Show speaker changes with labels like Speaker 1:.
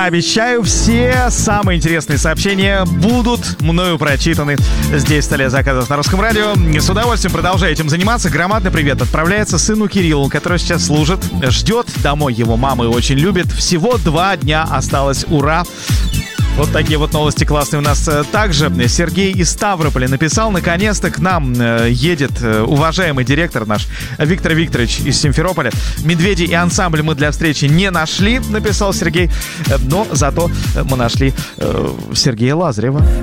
Speaker 1: Обещаю, все самые интересные сообщения будут мною прочитаны здесь в столе заказов на Русском радио. С удовольствием продолжаю этим заниматься. Громадный привет отправляется сыну Кириллу, который сейчас служит. Ждет домой его мама и очень любит. Всего 2 дня осталось. Ура! Вот такие вот новости классные у нас. Также Сергей из Ставрополя написал: наконец-то к нам едет уважаемый директор наш Виктор Викторович из Симферополя. Медведей и ансамбль мы для встречи не нашли, написал Сергей, но зато мы нашли Сергея Лазарева.